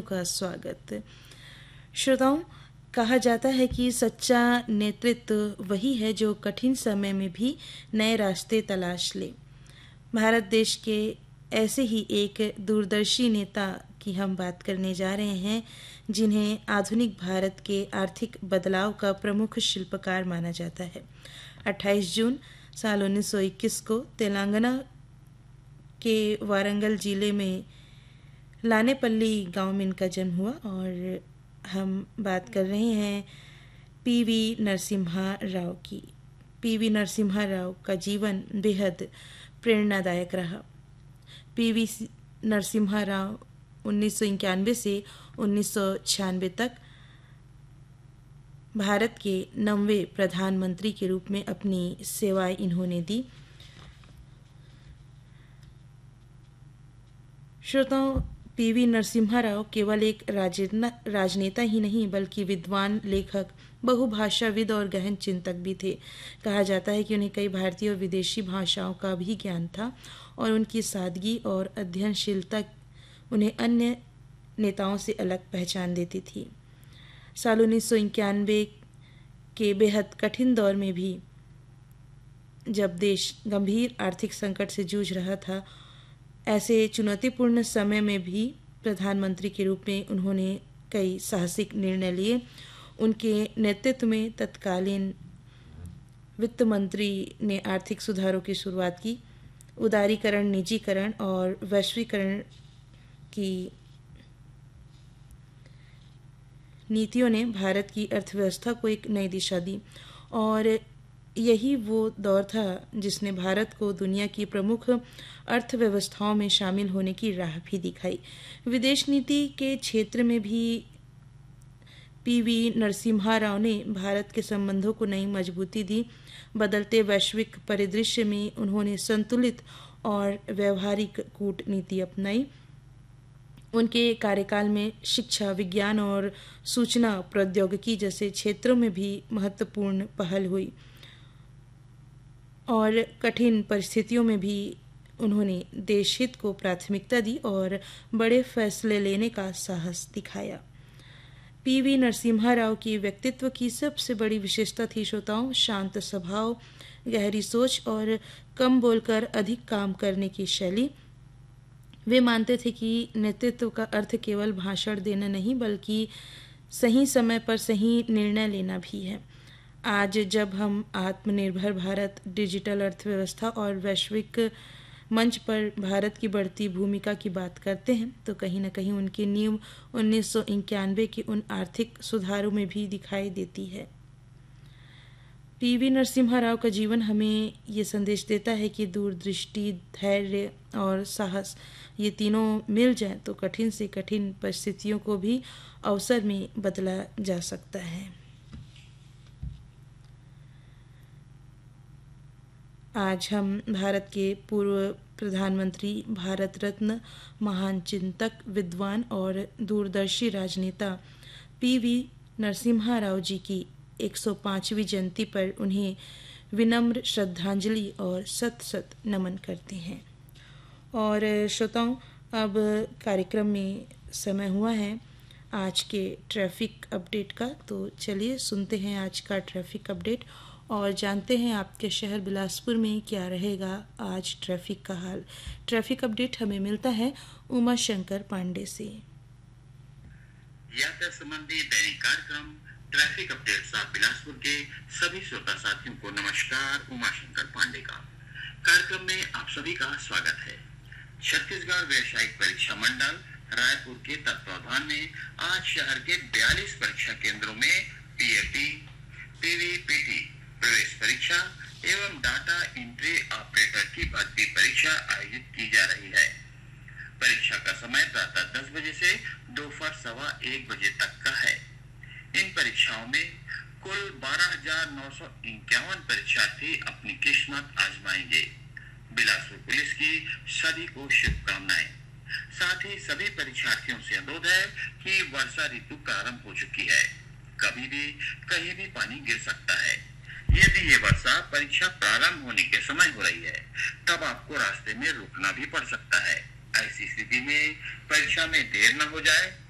का स्वागत। श्रोताओं, कहा जाता है कि सच्चा नेतृत्व वही है जो कठिन समय में भी नए रास्ते तलाश ले। भारत देश के ऐसे ही एक दूरदर्शी नेता की हम बात करने जा रहे हैं, जिन्हें आधुनिक भारत के आर्थिक बदलाव का प्रमुख शिल्पकार माना जाता है। 28 जून साल 1921 को तेलंगाना के वारंगल जिले में लानेपल्ली गांव में इनका जन्म हुआ और हम बात कर रहे हैं पीवी नरसिम्हा राव की। पीवी नरसिम्हा राव का जीवन बेहद प्रेरणादायक रहा। पीवी नरसिम्हा राव 1991 से 1996 तक भारत के 9वें प्रधानमंत्री के रूप में अपनी सेवाएं इन्होंने दी। श्रोताओं, पीवी नरसिम्हा राव केवल एक राजनेता ही नहीं बल्कि विद्वान, लेखक, बहुभाषाविद और गहन चिंतक भी थे। कहा जाता है कि उन्हें कई भारतीय और विदेशी भाषाओं का भी ज्ञान था और उनकी सादगी और अध्ययनशीलता उन्हें अन्य नेताओं से अलग पहचान देती थी। साल 1991 के बेहद कठिन दौर में भी, जब देश गंभीर आर्थिक संकट से जूझ रहा था, ऐसे चुनौतीपूर्ण समय में भी प्रधानमंत्री के रूप में उन्होंने कई साहसिक निर्णय लिए। उनके नेतृत्व में तत्कालीन वित्त मंत्री ने आर्थिक सुधारों की शुरुआत की। उदारीकरण, निजीकरण और वैश्वीकरण की नीतियों ने भारत की अर्थव्यवस्था को एक नई दिशा दी और यही वो दौर था जिसने भारत को दुनिया की प्रमुख अर्थव्यवस्थाओं में शामिल होने की राह भी दिखाई। विदेश नीति के क्षेत्र में भी पीवी नरसिम्हा राव ने भारत के संबंधों को नई मजबूती दी। बदलते वैश्विक परिदृश्य में उन्होंने संतुलित और व्यवहारिक कूटनीति अपनाई। उनके कार्यकाल में शिक्षा, विज्ञान और सूचना प्रौद्योगिकी जैसे क्षेत्रों में भी महत्वपूर्ण पहल हुई और कठिन परिस्थितियों में भी उन्होंने देश हित को प्राथमिकता दी और बड़े फैसले लेने का साहस दिखाया। पीवी नरसिम्हा राव की व्यक्तित्व की सबसे बड़ी विशेषता थी श्रोताओं, शांत स्वभाव, गहरी सोच और कम बोलकर अधिक काम करने की शैली। वे मानते थे कि नेतृत्व का अर्थ केवल भाषण देना नहीं बल्कि सही समय पर सही निर्णय लेना भी है। आज जब हम आत्मनिर्भर भारत, डिजिटल अर्थव्यवस्था और वैश्विक मंच पर भारत की बढ़ती भूमिका की बात करते हैं तो कहीं न कहीं उनकी नींव 1991 के उन आर्थिक सुधारों में भी दिखाई देती है। पीवी नरसिम्हा राव का जीवन हमें ये संदेश देता है कि दूरदृष्टि, धैर्य और साहस, ये तीनों मिल जाएं तो कठिन से कठिन परिस्थितियों को भी अवसर में बदला जा सकता है। आज हम भारत के पूर्व प्रधानमंत्री, भारत रत्न, महान चिंतक, विद्वान और दूरदर्शी राजनेता पीवी नरसिम्हा राव जी की 105वीं जयंती पर उन्हें विनम्र श्रद्धांजलि और सत सत नमन करते हैं। और श्रोताओं, अब कार्यक्रम में समय हुआ है आज के ट्रैफिक अपडेट का, तो चलिए सुनते हैं आज का ट्रैफिक अपडेट और जानते हैं आपके शहर बिलासपुर में क्या रहेगा आज ट्रैफिक का हाल। ट्रैफिक अपडेट हमें मिलता है उमा शंकर पांडे से। यात्रा संबंधी दैनिक कार्यक्रम ट्रैफिक अपडेट साथ बिलासपुर के सभी श्रोता साथियों को नमस्कार। उमा शंकर पांडे का कार्यक्रम में आप सभी का स्वागत है। छत्तीसगढ़ व्यावसायिक परीक्षा मंडल रायपुर के तत्वावधान में आज शहर के 42 परीक्षा केंद्रों में पीएटी, पीवीपीटी प्रवेश परीक्षा एवं डाटा एंट्री ऑपरेटर की भर्ती परीक्षा आयोजित की जा रही है। परीक्षा का समय प्रातः 10 बजे से दोपहर 1:15 बजे तक का है। इन परीक्षाओं में कुल 12,951 परीक्षार्थी अपनी किस्मत आजमाएंगे। बिलासपुर पुलिस की सभी को शुभकामनाएं। साथ ही सभी परीक्षार्थियों से अनुरोध है कि वर्षा ऋतु प्रारंभ हो चुकी है, कभी भी कहीं भी पानी गिर सकता है। यदि ये वर्षा परीक्षा प्रारंभ होने के समय हो रही है तब आपको रास्ते में रुकना भी पड़ सकता है। ऐसी स्थिति में परीक्षा में देर न हो जाए